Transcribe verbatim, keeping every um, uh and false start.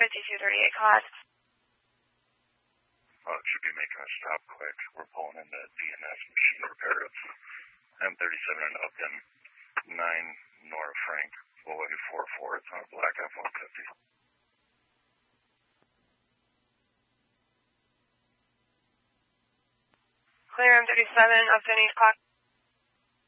fifty-two thirty-eight cost. Oh, it should be making a stop quick. We're pulling into D N S machine repair. It's M thirty-seven and Upton, nine Nora Frank, O A four four. It's on a black F one fifty. Clear M thirty-seven, Upton East clock.